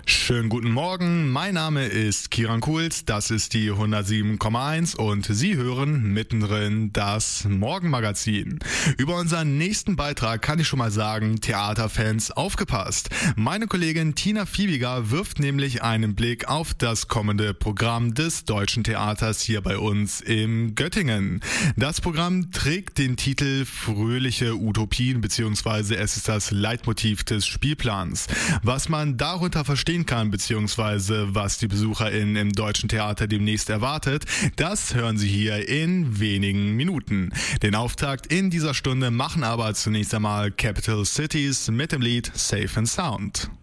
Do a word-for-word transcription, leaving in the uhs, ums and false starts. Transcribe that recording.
Schönen guten Morgen, mein Name ist Kiran Kuhls, das ist die hundertsieben Komma eins und Sie hören mittendrin das Morgenmagazin. Über unseren nächsten Beitrag kann ich schon mal sagen, Theaterfans aufgepasst. Meine Kollegin Tina Fiebiger wirft nämlich einen Blick auf das kommende Programm des Deutschen Theaters hier bei uns in Göttingen. Das Programm trägt den Titel Fröhliche Utopien, beziehungsweise es ist das Leitmotiv des Spielplans. Was man darunter verstehen kann, beziehungsweise was die BesucherInnen im Deutschen Theater demnächst erwartet, das hören Sie hier in wenigen Minuten. Den Auftakt in dieser Stunde machen aber zunächst einmal Capital Cities mit dem Lied Safe and Sound.